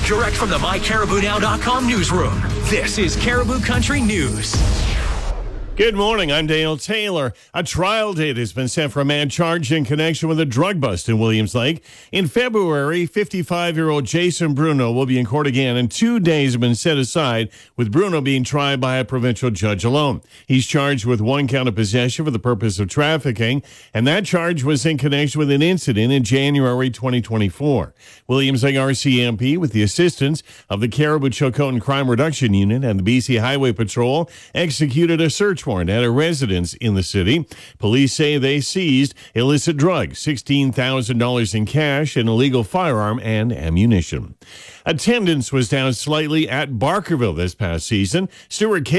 direct from the MyCaribouNow.com newsroom. This is Caribou Country News. Good morning, I'm Dale Taylor. A trial date has been set for a man charged in connection with a drug bust in Williams Lake. In February, 55-year-old Jason Bruno will be in court again, and 2 days have been set aside, with Bruno being tried by a provincial judge alone. He's charged with 1 count of possession for the purpose of trafficking, and that charge was in connection with an incident in January 2024. Williams Lake RCMP, with the assistance of the Caribou-Chilcotin Crime Reduction Unit and the BC Highway Patrol, executed a search warrant at a residence in the city. Police say they seized illicit drugs, $16,000 in cash, an illegal firearm, and ammunition. Attendance was down slightly at Barkerville this past season. Stuart